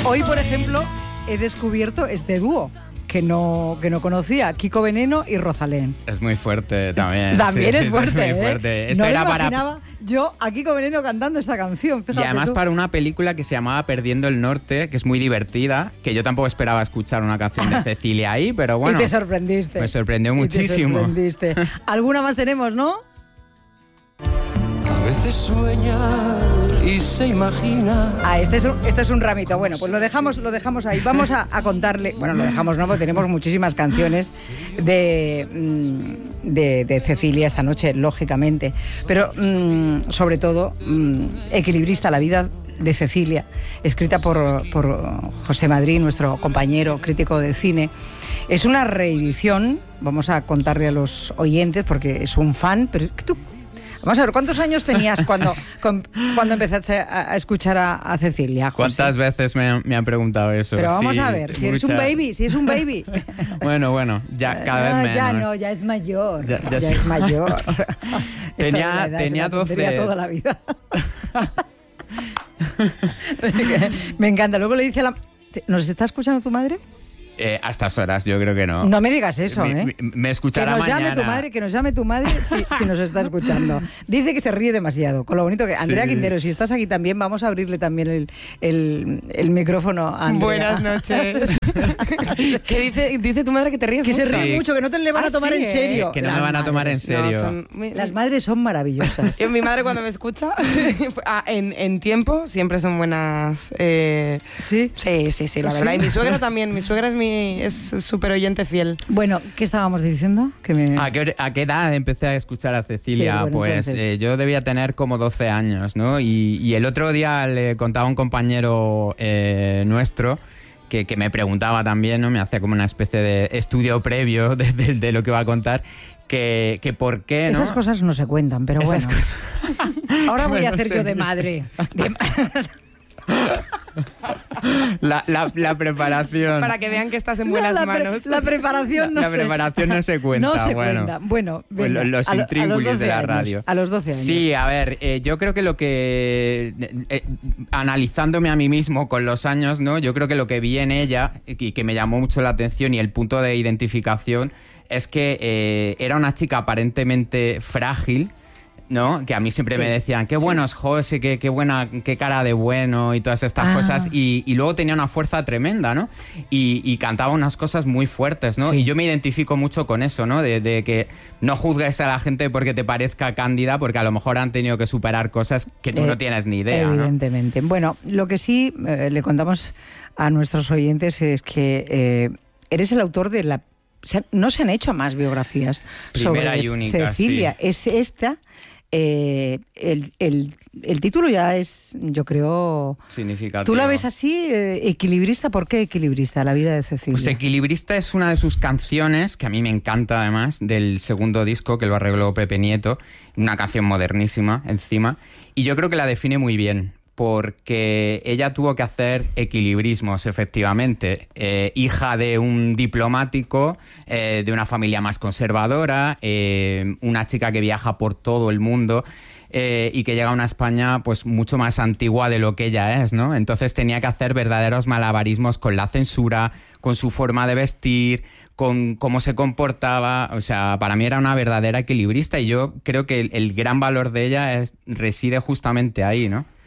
Hoy, por ejemplo, he descubierto este dúo que no conocía, Kiko Veneno y Rosalén. Es muy fuerte también. También es fuerte, es muy fuerte. Esto no era imaginaba yo a Kiko Veneno cantando esta canción, fíjate. Y además tú. para una película que se llamaba Perdiendo el Norte, que es muy divertida, que yo tampoco esperaba escuchar una canción de Cecilia ahí, pero bueno. Y te sorprendiste. Me sorprendió muchísimo. Te sorprendiste. ¿Alguna más tenemos, no? A veces sueña y se imagina. Este es un ramito. Bueno, pues lo dejamos ahí. Vamos a contarle. Bueno, lo dejamos, ¿no? Porque tenemos muchísimas canciones de Cecilia esta noche, lógicamente. Pero sobre todo, Equilibrista, la vida de Cecilia, escrita por José Madrid, nuestro compañero crítico de cine. Es una reedición. Vamos a contarle a los oyentes, porque es un fan. Pero tú. Vamos a ver, ¿cuántos años tenías cuando empezaste a escuchar a Cecilia, José? ¿Cuántas veces me han preguntado eso? Pero vamos sí, a ver, si es un baby. Bueno, ya cada vez menos. Ya es mayor. Ya es mayor. Tenía 12. Toda la vida. Me encanta. Luego le dice a la... ¿Nos está escuchando tu madre? A estas horas yo creo que no. No me digas eso, Me escuchará mañana. Que nos llame tu madre si nos está escuchando. Dice que se ríe demasiado, con lo bonito que... Andrea Quintero, si estás aquí también, vamos a abrirle también el micrófono a Andrea. Buenas noches. ¿Qué dice tu madre que te ríes mucho? Que se ríe Sí. mucho, que no te le van a tomar en serio. Que no me van a tomar en serio. Las madres son maravillosas. Mi madre cuando me escucha, en tiempo, siempre son buenas. ¿Sí? Sí, la verdad. Y mi suegra también. Mi suegra es súper oyente fiel. Bueno, ¿qué estábamos diciendo? ¿A qué edad empecé a escuchar a Cecilia? Sí, bueno, pues yo debía tener como 12 años, ¿no? Y el otro día le contaba a un compañero nuestro que me preguntaba también, ¿no? Me hacía como una especie de estudio previo de lo que va a contar. Que por qué, ¿no? Esas cosas no se cuentan, pero Esas bueno. Ahora voy a Bueno, hacer sí. yo de madre. La preparación. Para que vean que estás en buenas manos. La preparación no La preparación no se cuenta. No se bueno. cuenta. Bueno, Pues venga, los intríngulis de la radio. A los 12 años. Sí, a ver, yo creo que analizándome a mí mismo con los años, ¿no? Yo creo que lo que vi en ella y que me llamó mucho la atención y el punto de identificación es que era una chica aparentemente frágil, ¿no? Que a mí siempre me decían, qué bueno es José, qué buena, qué cara de bueno y todas estas cosas. Y luego tenía una fuerza tremenda, ¿no? Y cantaba unas cosas muy fuertes, ¿no? Sí. Y yo me identifico mucho con eso, ¿no? De que no juzgues a la gente porque te parezca cándida, porque a lo mejor han tenido que superar cosas que tú no tienes ni idea, evidentemente. ¿no? Bueno, lo que sí le contamos a nuestros oyentes es que eres el autor de la... no se han hecho más biografías Primera sobre y única, Cecilia. sí. Es esta... el título ya es, yo creo... Significativo. ¿Tú la ves así? ¿Equilibrista? ¿Por qué Equilibrista? La vida de Cecilia. Pues Equilibrista es una de sus canciones, que a mí me encanta además, del segundo disco, que lo arregló Pepe Nieto. Una canción modernísima, encima. Y yo creo que la define muy bien, porque ella tuvo que hacer equilibrismos, efectivamente. Hija de un diplomático, de una familia más conservadora, una chica que viaja por todo el mundo y que llega a una España pues mucho más antigua de lo que ella es, ¿no? Entonces tenía que hacer verdaderos malabarismos con la censura, con su forma de vestir, con cómo se comportaba. O sea, para mí era una verdadera equilibrista y yo creo que el gran valor de ella reside justamente ahí, ¿no?